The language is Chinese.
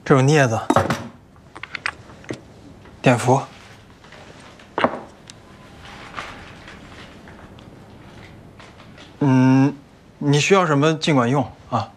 这有镊子、碘伏。你需要什么尽管用啊。